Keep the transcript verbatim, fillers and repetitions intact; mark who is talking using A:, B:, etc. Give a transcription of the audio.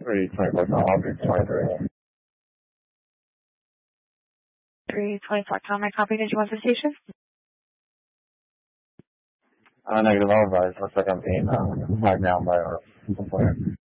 A: three twenty-four, Tom, twenty-three.
B: three twenty-four, Tom, I copy. Did you want the station?
A: Uh, negative, I'll advise. Looks like I'm being uh, flagged down by our complaint.